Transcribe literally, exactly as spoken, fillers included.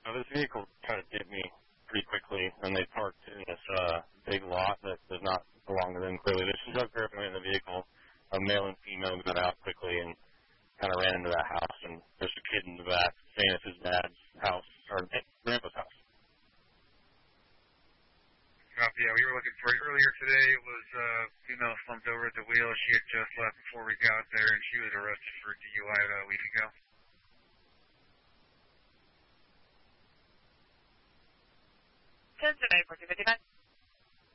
Uh, this vehicle tried to hit me pretty quickly, and they parked in this uh, big lot that does not belong to them clearly. They just jumped everybody in the vehicle. A male and female got out quickly and kind of ran into that house, and there's a kid in the back saying it's his dad's house, or grandpa's house. Copy, yeah, we were looking for you earlier today. It was a uh, female slumped over at the wheel. She had just left before we got there, and she was arrested for D U I about a week ago. ten today, for